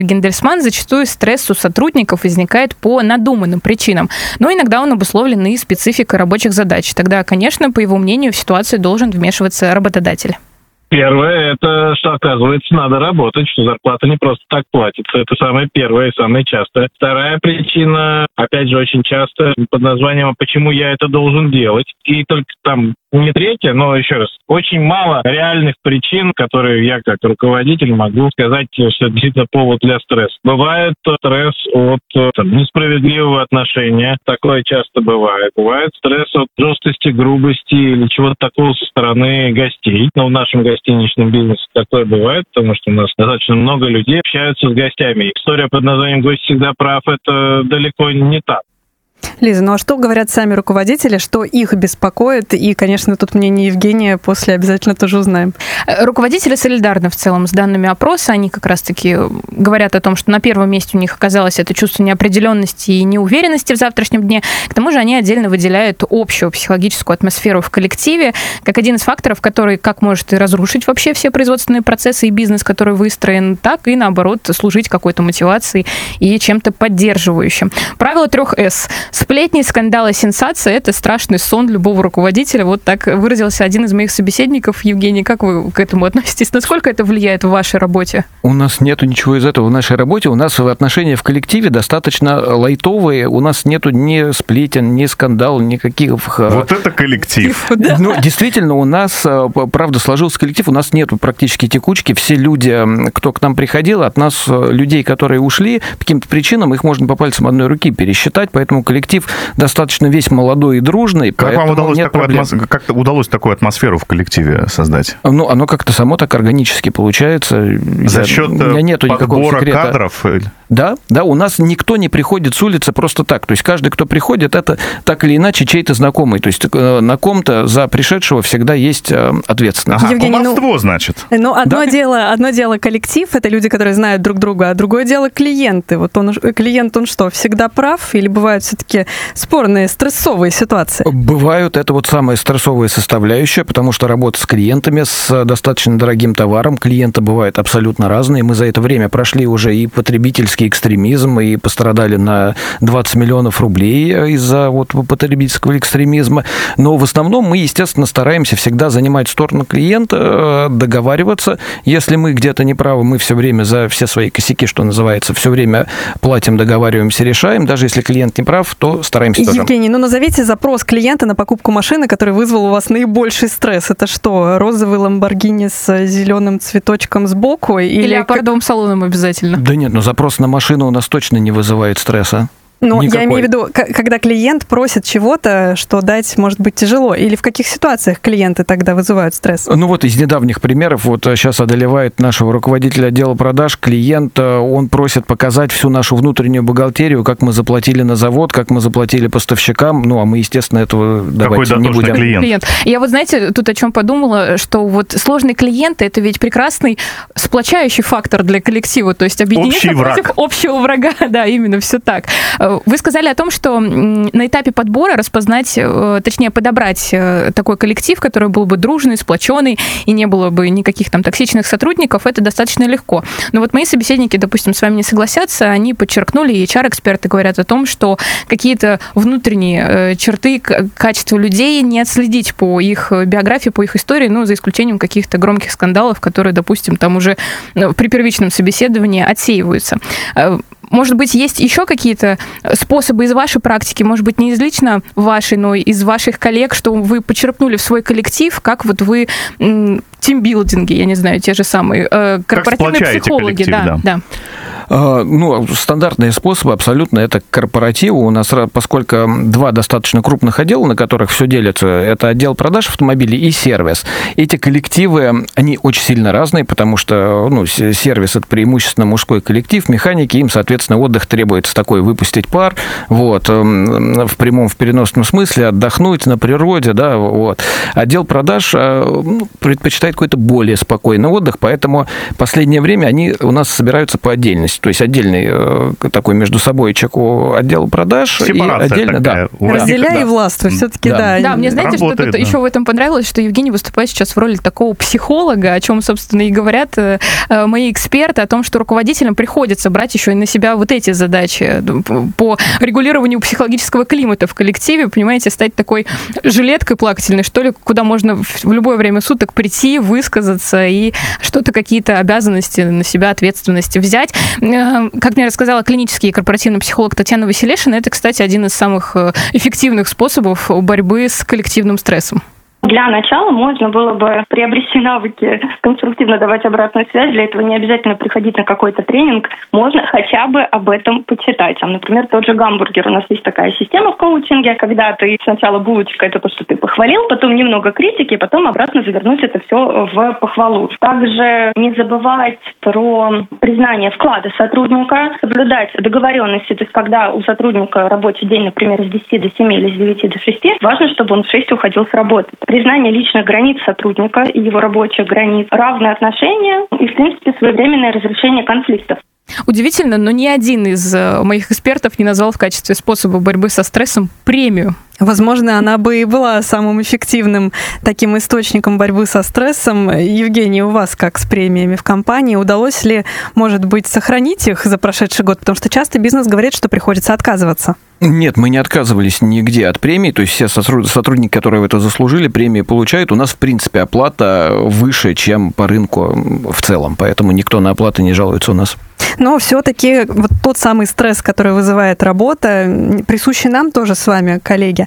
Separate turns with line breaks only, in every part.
Гендельсман, зачастую стресс у сотрудников возникает по надуманным причинам, но иногда он обусловлен и спецификой рабочих задач. Тогда, конечно, по его мнению, в ситуацию должен вмешиваться работодатель.
Первое, это что, оказывается, надо работать, что зарплата не просто так платится. Это самое первое и самое частое. Вторая причина, опять же, очень часто под названием «почему я это должен делать?». И только там не третья, но еще раз, очень мало реальных причин, которые я как руководитель могу сказать, что действительно повод для стресса. Бывает стресс от несправедливого отношения, такое часто бывает. Бывает стресс от жесткости, грубости или чего-то такого со стороны гостей. Но в нашем гостиничном бизнесе такое бывает, потому что у нас достаточно много людей общаются с гостями. История под названием «Гость всегда прав» — это далеко не так.
Лиза, ну а что говорят сами руководители, что их беспокоит? И, конечно, тут мнение Евгения после обязательно тоже узнаем.
Руководители солидарны в целом с данными опроса. Они как раз-таки говорят о том, что на первом месте у них оказалось это чувство неопределенности и неуверенности в завтрашнем дне. К тому же они отдельно выделяют общую психологическую атмосферу в коллективе как один из факторов, который как может и разрушить вообще все производственные процессы и бизнес, который выстроен, так и, наоборот, служить какой-то мотивацией и чем-то поддерживающим. Правило 3 С. Сплетни, скандалы, сенсации – это страшный сон любого руководителя. Вот так выразился один из моих собеседников. Евгений, как вы к этому относитесь? Насколько это влияет в вашей работе?
У нас нету ничего из этого в нашей работе. У нас отношения в коллективе достаточно лайтовые. У нас нету ни сплетен, ни скандалов, никаких...
Вот это коллектив.
Ну, действительно, у нас, правда, сложился коллектив. У нас нету практически текучки. Все люди, кто к нам приходил, от нас людей, которые ушли по каким-то причинам, их можно по пальцам одной руки пересчитать, поэтому коллектив достаточно весь молодой и дружный.
Как вам как-то удалось такую атмосферу в коллективе создать?
Ну, оно как-то само так органически получается.
За счет подбора кадров?
Да, у нас никто не приходит с улицы просто так. То есть каждый, кто приходит, это так или иначе чей-то знакомый. То есть на ком-то за пришедшего всегда есть ответственность.
Ага, кумовство, значит.
Ну, одно дело коллектив, это люди, которые знают друг друга, а другое дело клиенты. Вот клиент, он что, всегда прав? Или бывают все-таки спорные, стрессовые ситуации?
Бывают. Это вот самая стрессовая составляющая, потому что работа с клиентами, с достаточно дорогим товаром, клиенты бывают абсолютно разные. Мы за это время прошли уже и потребительский экстремизм, и пострадали на 20 миллионов рублей из-за потребительского экстремизма. Но в основном мы, естественно, стараемся всегда занимать сторону клиента, договариваться. Если мы где-то неправы, мы все время за все свои косяки, что называется, все время платим, договариваемся, решаем. Даже если клиент не прав, то стараемся тоже.
Евгений, назовите запрос клиента на покупку машины, который вызвал у вас наибольший стресс. Это что, розовый Ламборгини с зеленым цветочком сбоку?
Или леопардовым салоном обязательно?
Да нет, запрос на машину у нас точно не вызывает стресса.
Ну,
никакой.
Я имею в виду, когда клиент просит чего-то, что дать может быть тяжело, или в каких ситуациях клиенты тогда вызывают стресс?
Ну вот из недавних примеров, вот сейчас одолевает нашего руководителя отдела продаж клиент, он просит показать всю нашу внутреннюю бухгалтерию, как мы заплатили на завод, как мы заплатили поставщикам, ну а мы, естественно, этого давайте не будем.
Клиент.
Я вот, знаете, тут о чем подумала, что вот сложные клиенты – это ведь прекрасный сплочающий фактор для коллектива, то есть объединиться против общего врага, да, именно все так. Вы сказали о том, что на этапе подбора распознать, точнее, подобрать такой коллектив, который был бы дружный, сплоченный, и не было бы никаких там токсичных сотрудников, это достаточно легко. Но вот мои собеседники, допустим, с вами не согласятся, они подчеркнули, и HR-эксперты говорят о том, что какие-то внутренние черты, качества людей не отследить по их биографии, по их истории, ну, за исключением каких-то громких скандалов, которые, допустим, там уже при первичном собеседовании отсеиваются. Может быть, есть еще какие-то способы из вашей практики, может быть, не из лично вашей, но из ваших коллег, что вы почерпнули в свой коллектив, как вот вы тимбилдинги, я не знаю, те же самые корпоративные психологи. Да.
Ну, стандартные способы абсолютно это корпоративы. У нас, поскольку два достаточно крупных отдела, на которых все делится, это отдел продаж автомобилей и сервис. Эти коллективы, они очень сильно разные, потому что сервис – это преимущественно мужской коллектив, механики, им, соответственно, отдых требуется такой, выпустить пар, вот, в прямом, в переносном смысле, отдохнуть на природе, да, вот. Отдел продаж предпочитает какой-то более спокойный отдых, поэтому в последнее время они у нас собираются по отдельности. То есть отдельный такой между собой отдел продаж.
Сепарация
и отдельно,
такая.
Разделяй и властвуй, все-таки, да.
Да, мне знаете, что тут еще в этом понравилось, что Евгений выступает сейчас в роли такого психолога, о чем, собственно, и говорят мои эксперты, о том, что руководителям приходится брать еще и на себя вот эти задачи по регулированию психологического климата в коллективе, понимаете, стать такой жилеткой плакательной, что ли, куда можно в любое время суток прийти, высказаться и что-то, какие-то обязанности на себя, ответственности взять. Как мне рассказала клинический и корпоративный психолог Татьяна Василешина, это, кстати, один из самых эффективных способов борьбы с коллективным стрессом.
Для начала можно было бы приобрести навыки конструктивно давать обратную связь. Для этого не обязательно приходить на какой-то тренинг. Можно хотя бы об этом почитать. Там, например, тот же гамбургер. У нас есть такая система в коучинге, когда ты сначала булочка — это то, что ты похвалил, потом немного критики, потом обратно завернуть это все в похвалу. Также не забывать про признание вклада сотрудника, соблюдать договоренности. То есть, когда у сотрудника рабочий день, например, с 10 до 7 или с 9 до 6, важно, чтобы он в 6 уходил с работы. Признание личных границ сотрудника и его рабочих границ, равные отношения и, в принципе, своевременное разрешение конфликтов.
Удивительно, но ни один из моих экспертов не назвал в качестве способа борьбы со стрессом премию.
Возможно, она бы и была самым эффективным таким источником борьбы со стрессом. Евгений, у вас как с премиями в компании? Удалось ли, может быть, сохранить их за прошедший год? Потому что часто бизнес говорит, что приходится отказываться.
Нет, мы не отказывались нигде от премий, то есть все сотрудники, которые это заслужили, премии получают. У нас, в принципе, оплата выше, чем по рынку в целом, поэтому никто на оплаты не жалуется у нас.
Но все-таки вот тот самый стресс, который вызывает работа, присущий нам тоже с вами, коллеги.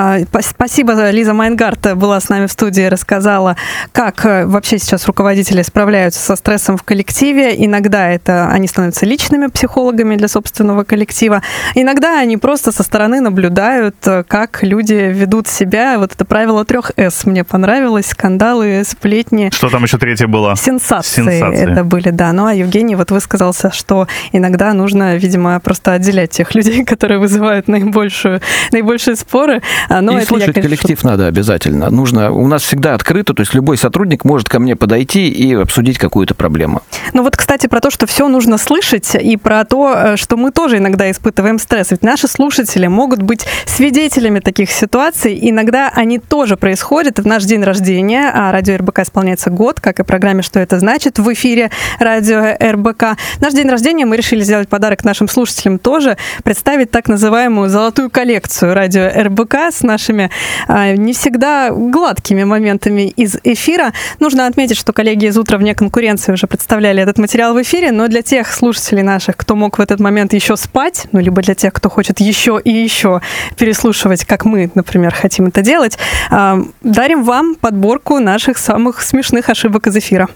Спасибо, Лиза Майнгарт была с нами в студии, рассказала, как вообще сейчас руководители справляются со стрессом в коллективе. Иногда это они становятся личными психологами для собственного коллектива, иногда они просто со стороны наблюдают, как люди ведут себя. Вот это правило 3С мне понравилось: скандалы, сплетни.
Что там еще третье было?
Сенсации. Это были, да. Ну, а Евгений вот высказался, что иногда нужно, видимо, просто отделять тех людей, которые вызывают наибольшие споры. Но
и слушать коллектив надо обязательно. У нас всегда открыто, то есть любой сотрудник может ко мне подойти и обсудить какую-то проблему.
Ну вот, кстати, про то, что все нужно слышать, и про то, что мы тоже иногда испытываем стресс. Ведь наши слушатели могут быть свидетелями таких ситуаций. Иногда они тоже происходят в наш день рождения, а радио РБК исполняется год, как и программе «Что это значит» в эфире радио РБК. Наш день рождения мы решили сделать подарок нашим слушателям тоже, представить так называемую золотую коллекцию радио РБК с нашими не всегда гладкими моментами из эфира. Нужно отметить, что коллеги из «Утра вне конкуренции» уже представляли этот материал в эфире, но для тех слушателей наших, кто мог в этот момент еще спать, ну, либо для тех, кто хочет еще и еще переслушивать, как мы, например, хотим это делать, дарим вам подборку наших самых смешных ошибок из эфира.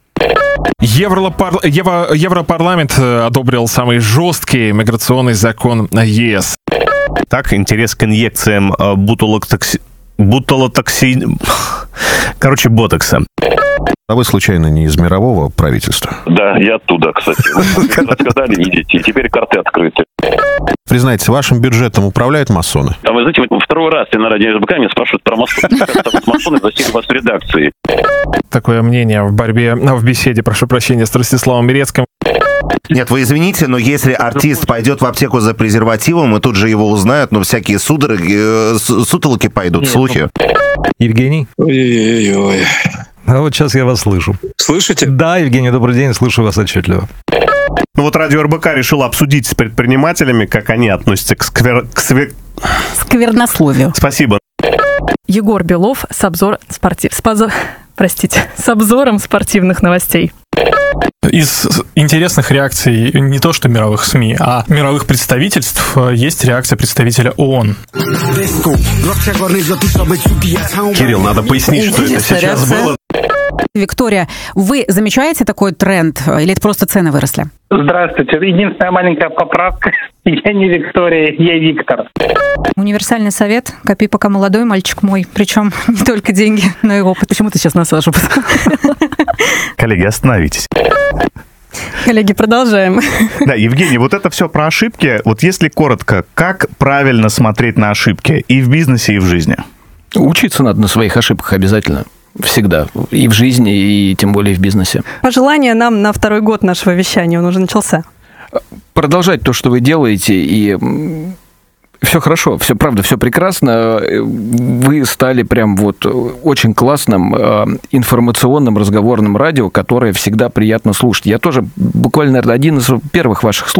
Европарламент одобрил самый жесткий миграционный закон ЕС.
Так, интерес к инъекциям ботокса.
А вы, случайно, не из мирового правительства?
Да, я оттуда, кстати. Рассказали, идите. Теперь карты открыты.
Признайтесь, вашим бюджетом управляют масоны?
А вы знаете, второй раз на радио РБК меня спрашивают про масонов. Масоны засели у вас в редакции.
Такое мнение в беседе, прошу прощения, с Ростиславом Берецким.
Нет, вы извините, но если артист пойдет в аптеку за презервативом, и тут же его узнают, но всякие сутолоки пойдут, слухи.
Евгений?
Ой-ой-ой.
А вот сейчас я вас слышу.
Слышите?
Да, Евгений, добрый день, слышу вас отчетливо.
Ну вот радио РБК решило обсудить с предпринимателями, как они относятся к
сквернословию.
Спасибо.
Егор Белов с обзором спортивных новостей.
Из интересных реакций не то что мировых СМИ, а мировых представительств есть реакция представителя ООН.
Кирилл, надо пояснить, что это сейчас было.
Виктория, вы замечаете такой тренд, или это просто цены выросли?
Здравствуйте. Единственная маленькая поправка. Я не Виктория, я Виктор.
Универсальный совет. Копи, пока молодой, мальчик мой. Причем не только деньги, но и опыт. Почему ты сейчас насажу?
Коллеги, остановитесь.
Коллеги, продолжаем.
Да, Евгений, вот это все про ошибки. Вот если коротко, как правильно смотреть на ошибки и в бизнесе, и в жизни?
Учиться надо на своих ошибках обязательно. Всегда. И в жизни, и тем более в бизнесе.
Пожелания нам на второй год нашего вещания, он уже начался.
продолжать то, что вы делаете, и все хорошо, все правда, все прекрасно. Вы стали прям вот очень классным информационным разговорным радио, которое всегда приятно слушать. Я тоже буквально, наверное, один из первых ваших